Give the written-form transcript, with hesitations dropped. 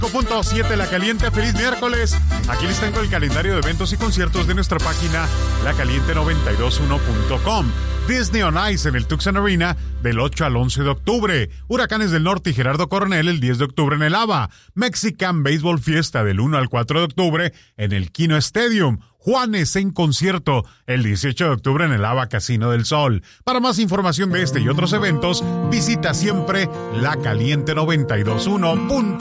5.7 La Caliente, feliz miércoles. Aquí les tengo el calendario de eventos y conciertos de nuestra página lacaliente921.com. Disney on Ice en el Tucson Arena del 8 al 11 de octubre. Huracanes del Norte y Gerardo Coronel el 10 de octubre en el ABA. Mexican Baseball Fiesta del 1 al 4 de octubre en el Kino Stadium. Juanes en concierto el 18 de octubre en el ABA Casino del Sol. Para más información de este y otros eventos, visita siempre lacaliente921.com.